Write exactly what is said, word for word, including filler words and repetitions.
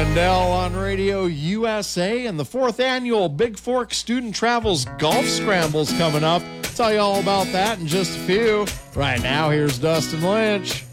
Wendell on Radio U S A, and the fourth annual Big Fork Student Travels Golf Scrambles coming up. Tell you all about that in just a few. Right now, here's Dustin Lynch.